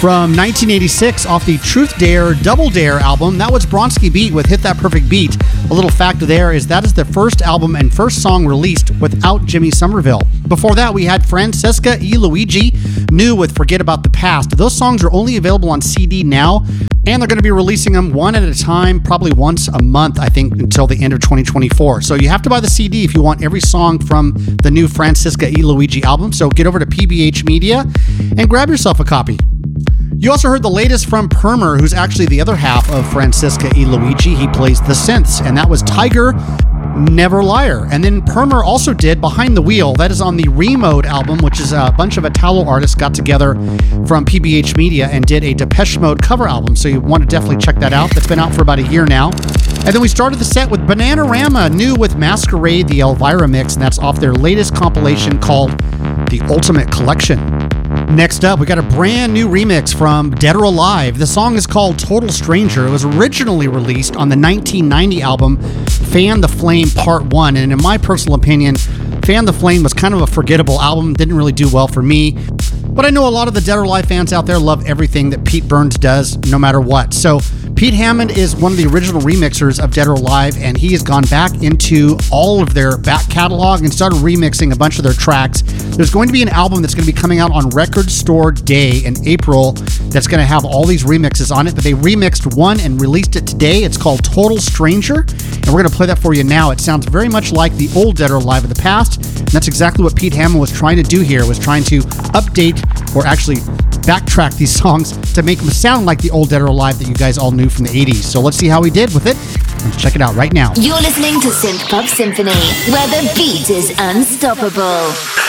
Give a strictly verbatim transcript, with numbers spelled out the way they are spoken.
From nineteen eighty-six, off the Truth Dare Double Dare album, that was Bronski Beat with Hit That Perfect Beat. A little fact there is that is the first album and first song released without Jimmy Somerville. Before that, we had Francesca E. Luigi, New with Forget About the Past. Those songs are only available on C D now, and they're going to be releasing them one at a time, probably once a month, I think, until the end of twenty twenty-four. So you have to buy the C D if you want every song from the new Francesca E. Luigi album. So get over to P B H Media and grab yourself a copy. You also heard the latest from Permer, who's actually the other half of Francesca E. Luigi. He plays the synths, and that was Tiger, Never Liar. And then Permer also did Behind the Wheel. That is on the Remode album, which is a bunch of Italo artists got together from P B H Media and did a Depeche Mode cover album. So you want to definitely check that out. That's been out for about a year now. And then we started the set with Bananarama, New with Masquerade, the Elvira mix, and that's off their latest compilation called The Ultimate Collection. Next up, we got a brand new remix from Dead or Alive. The song is called Total Stranger. It was originally released on the nineteen ninety album Fan the Flame Part one, and in my personal opinion, Fan the Flame was kind of a forgettable album, didn't really do well for me. But I know a lot of the Dead or Alive fans out there love everything that Pete Burns does, no matter what. So Pete Hammond is one of the original remixers of Dead or Alive, and he has gone back into all of their back catalog and started remixing a bunch of their tracks. There's going to be an album that's going to be coming out on Record Store Day in April that's going to have all these remixes on it, but they remixed one and released it today. It's called Total Stranger, and we're going to play that for you now. It sounds very much like the old Dead or Alive of the past, and that's exactly what Pete Hammond was trying to do here, was trying to update or actually backtrack these songs to make them sound like the old Dead or Alive that you guys all knew from the eighties. So let's see how he did with it. Let's check it out right now. You're listening to Synth Pop Symphony, where the beat is unstoppable.